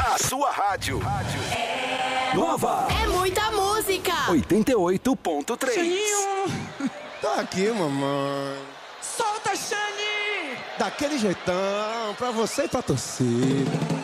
A sua rádio. Nova. É muita música. 88.3. Xaninho. Tá aqui, mamãe. Solta, Xani. Daquele jeitão, pra você e pra torcida.